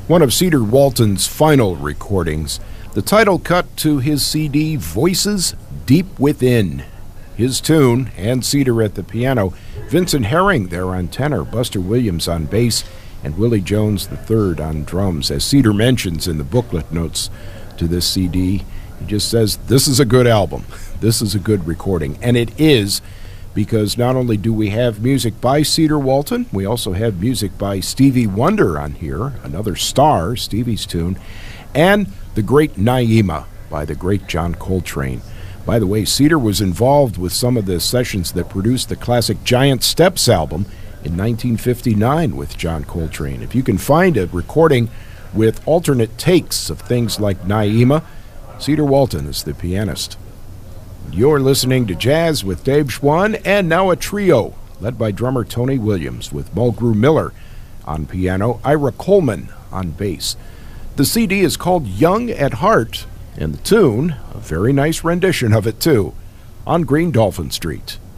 one of Cedar Walton's final recordings, the title cut to his CD, Voices Deep Within. His tune, and Cedar at the piano, Vincent Herring there on tenor, Buster Williams on bass, and Willie Jones III on drums. As Cedar mentions in the booklet notes to this CD, he just says, this is a good album. This is a good recording. And it is, because not only do we have music by Cedar Walton, we also have music by Stevie Wonder on here, another star, Stevie's tune, and The Great Naima by the great John Coltrane. By the way, Cedar was involved with some of the sessions that produced the classic Giant Steps album in 1959 with John Coltrane. If you can find a recording with alternate takes of things like Naima, Cedar Walton is the pianist. You're listening to Jazz with Dave Schwann, and now a trio led by drummer Tony Williams with Mulgrew Miller on piano, Ira Coleman on bass. The CD is called Young at Heart, and the tune, a very nice rendition of it too, On Green Dolphin Street.